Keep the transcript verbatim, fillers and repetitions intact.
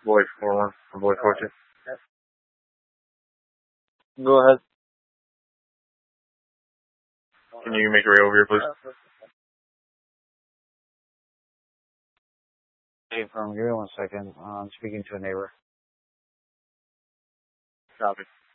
Boy four one or boy four two. Go ahead. Can you make your way over here, please? Hey, from give me one second. I'm speaking to a neighbor. Copy.